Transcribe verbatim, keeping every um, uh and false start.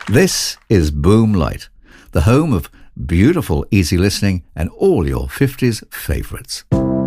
This is Boomlight, the home of beautiful easy listening and all your fifties favourites.